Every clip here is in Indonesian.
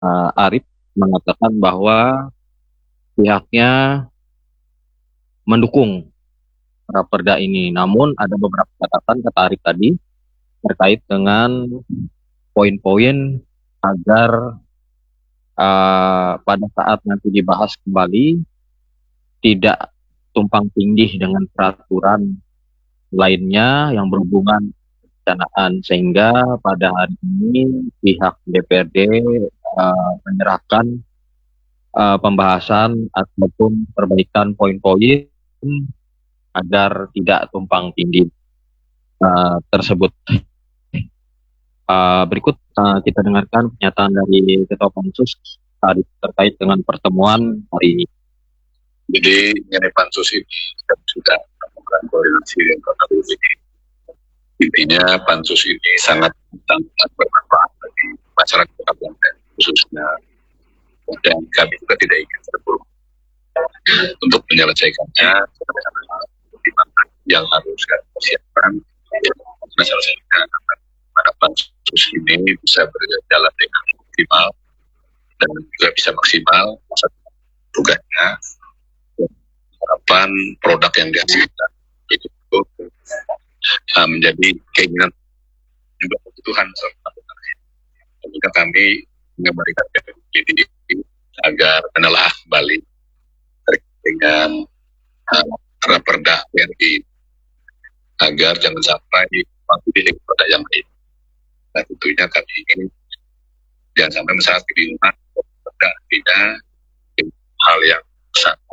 Arif mengatakan bahwa pihaknya mendukung raperda ini. Namun ada beberapa catatan kata Arif tadi terkait dengan poin-poin agar pada saat nanti dibahas kembali tidak tumpang tindih dengan peraturan lainnya yang berhubungan perencanaan, sehingga pada hari ini pihak DPRD menyerahkan pembahasan ataupun perbaikan poin-poin agar tidak tumpang tindih tersebut. Berikut kita dengarkan pernyataan dari Ketua Pansus terkait dengan pertemuan hari ini. Jadi mengenai pansus ini kita sudah melakukan koordinasi dengan Kota ini. Intinya pansus ini sangat bermanfaat bagi masyarakat Kabupaten khususnya, dan kami juga tidak ingin terburu untuk menyelesaikannya yang harus kami persiapkan menyelesaikan pada pansus ini bisa berjalan dengan optimal dan juga bisa maksimal tugasnya. Harapan produk yang dihasilkan itu menjadi keinginan juga kebutuhan serta juga kami memberikan ini agar menelaah kembali dengan raperda RI agar jangan sampai pilih produk yang lain. Nah, tentunya kami ingin jangan sampai masyarakat kebingungan produk tidak hal yang sangat.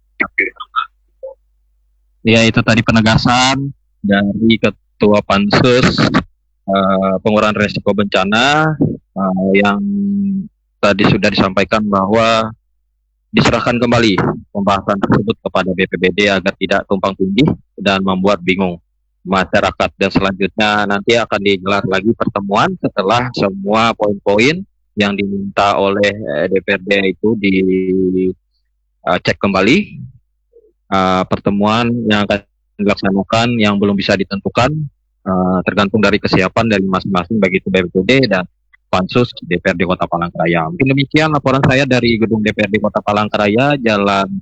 Ya, itu tadi penegasan dari Ketua Pansus pengurangan resiko bencana yang tadi sudah disampaikan bahwa diserahkan kembali pembahasan tersebut kepada BPBD agar tidak tumpang tindih dan membuat bingung masyarakat. Dan selanjutnya nanti akan digelar lagi pertemuan setelah semua poin-poin yang diminta oleh DPRD itu dicek kembali. Pertemuan yang akan dilaksanakan yang belum bisa ditentukan tergantung dari kesiapan dari masing-masing, baik itu BPBD dan Pansus DPRD Kota Palangkaraya. Mungkin demikian laporan saya dari gedung DPRD Kota Palangkaraya, Jalan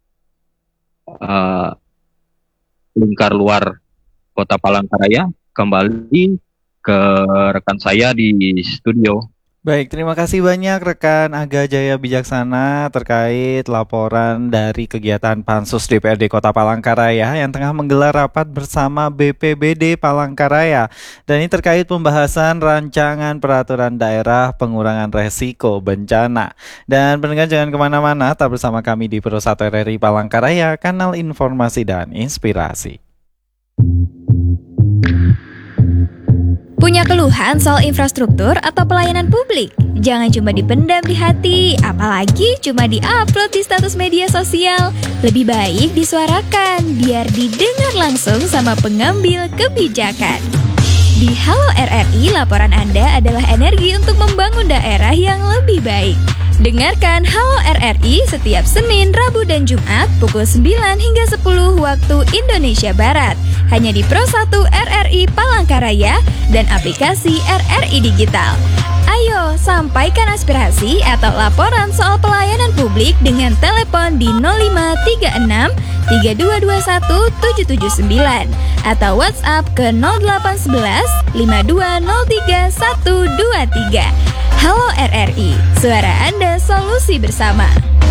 Lingkar Luar Kota Palangkaraya. Kembali ke rekan saya di studio. Baik, terima kasih banyak rekan Aga Jaya Bijaksana terkait laporan dari kegiatan Pansus DPRD Kota Palangkaraya yang tengah menggelar rapat bersama BPBD Palangkaraya. Dan ini terkait pembahasan rancangan peraturan daerah pengurangan resiko bencana. Dan pendengar jangan kemana-mana, tetap bersama kami di Pro 1 RRI Palangkaraya, kanal informasi dan inspirasi. Punya keluhan soal infrastruktur atau pelayanan publik? Jangan cuma dipendam di hati, apalagi cuma di-upload di status media sosial. Lebih baik disuarakan, biar didengar langsung sama pengambil kebijakan. Di Halo RRI, laporan Anda adalah energi untuk membangun daerah yang lebih baik. Dengarkan Halo RRI setiap Senin, Rabu, dan Jumat pukul 9 hingga 10 waktu Indonesia Barat. Hanya di Pro 1 RRI Palangkaraya dan aplikasi RRI Digital. Ayo, sampaikan aspirasi atau laporan soal pelayanan publik dengan telepon di 0536 3221 779 atau WhatsApp ke 0811 5203 123. Halo RRI, suara Anda, solusi bersama.